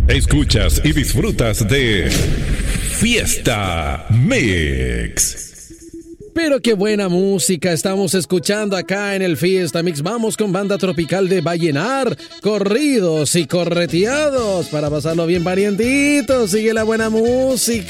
Escuchas y disfrutas de Fiesta Mix. Pero qué buena música estamos escuchando acá en el Fiesta Mix. Vamos con banda tropical de Vallenar, corridos y correteados para pasarlo bien parientitos. Sigue la buena música.